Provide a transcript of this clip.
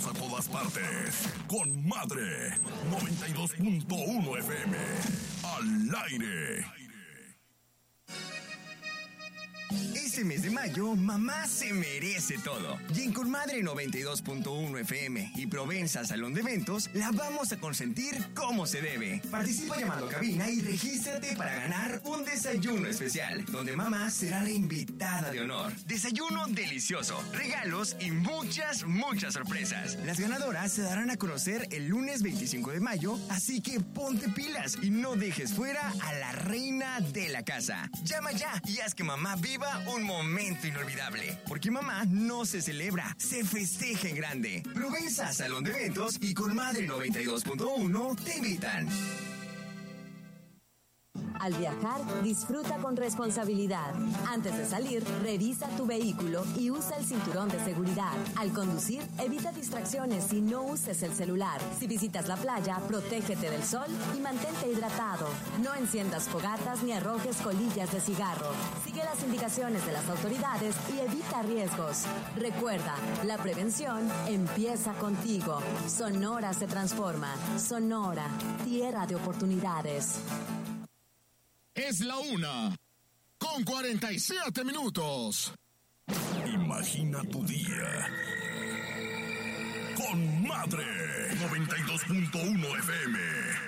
Llegamos a todas partes. Con Madre 92.1 FM. Al aire. Este mes de mayo, mamá se merece todo. Y en Conmadre 92.1 FM y Provenza Salón de Eventos, la vamos a consentir como se debe. Participa llamando a cabina y regístrate para ganar un desayuno especial, donde mamá será la invitada de honor. Desayuno delicioso, regalos y muchas sorpresas. Las ganadoras se darán a conocer el lunes 25 de mayo, así que ponte pilas y no dejes fuera a la reina de la casa. Llama ya y haz que mamá viva un momento inolvidable, porque mamá no se celebra, se festeja en grande. Provenza Salón de Eventos y Conmadre 92.1 te invitan. Al viajar, disfruta con responsabilidad. Antes de salir, revisa tu vehículo y usa el cinturón de seguridad. Al conducir, evita distracciones y no uses el celular. Si visitas la playa, protégete del sol y mantente hidratado. No enciendas fogatas ni arrojes colillas de cigarro. Sigue las indicaciones de las autoridades y evita riesgos. Recuerda, la prevención empieza contigo. Sonora se transforma. Sonora, tierra de oportunidades. Es la 1:47. Imagina tu día. Con Madre 92.1 FM.